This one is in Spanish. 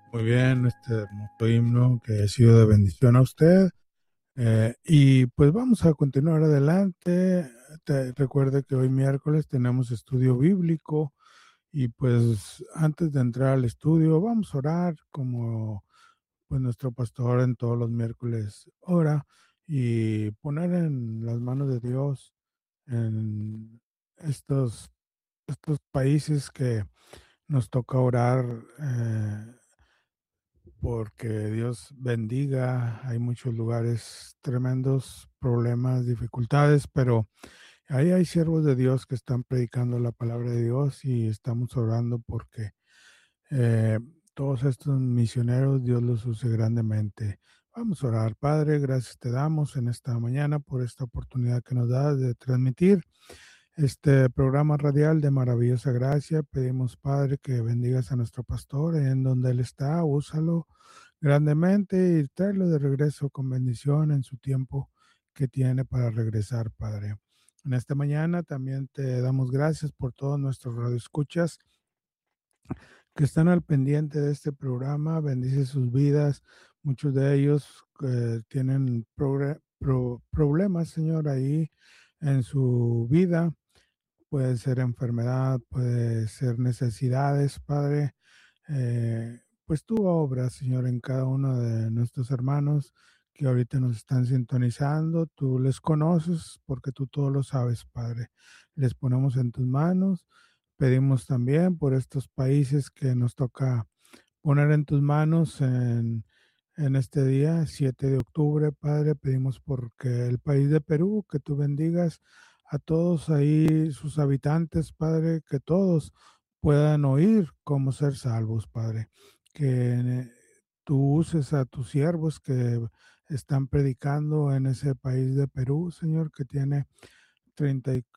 Muy bien, este hermoso himno que ha sido de bendición a usted. Y pues vamos a continuar adelante. Recuerde que hoy miércoles tenemos estudio bíblico y pues antes de entrar al estudio vamos a orar como pues nuestro pastor en todos los miércoles ora y poner en las manos de Dios en estos, estos países que nos toca orar. Porque Dios bendiga. Hay muchos lugares tremendos, problemas, dificultades, pero ahí hay siervos de Dios que están predicando la palabra de Dios y estamos orando porque eh, todos estos misioneros Dios los use grandemente. Vamos a orar, Padre, gracias te damos en esta mañana por esta oportunidad que nos das de transmitir este programa radial de maravillosa gracia. Pedimos, Padre, que bendigas a nuestro pastor en donde él está, úsalo grandemente y tráelo de regreso con bendición en su tiempo que tiene para regresar, Padre. En esta mañana también te damos gracias por todos nuestros radioescuchas que están al pendiente de este programa. Bendice sus vidas. Muchos de ellos tienen problemas, Señor, ahí en su vida. Puede ser enfermedad, puede ser necesidades, Padre. Pues tú obras, Señor, en cada uno de nuestros hermanos que ahorita nos están sintonizando. Tú les conoces porque tú todo lo sabes, Padre. Les ponemos en tus manos. Pedimos también por estos países que nos toca poner en tus manos en este día, 7 de octubre, Padre. Pedimos porque el país de Perú, que tú bendigas a todos ahí, sus habitantes, Padre, que todos puedan oír cómo ser salvos, Padre. Que tú uses a tus siervos que están predicando en ese país de Perú, Señor, que tiene